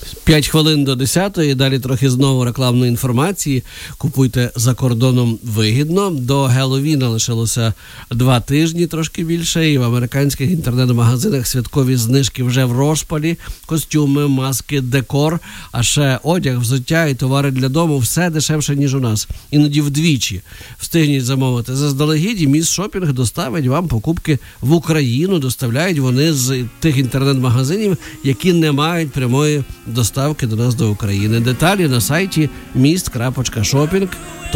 5 хвилин до 10-ї, далі трохи знову рекламної інформації. Купуйте за кордоном вигідно. До Геловіна лишилося 2 тижні, трошки більше, і в американських інтернет-магазинах святкові знижки вже в розпалі. Костюми, маски, декор, а ще одяг, взуття і товари для дому – все дешевше, ніж у нас. Іноді вдвічі. Встигніть замовити заздалегідь, і Міс Шопінг доставить вам покупки в Україну. Доставляють вони з тих інтернет-магазинів, які не мають прямої доставки до нас, до України. Деталі на сайті mist.shopping.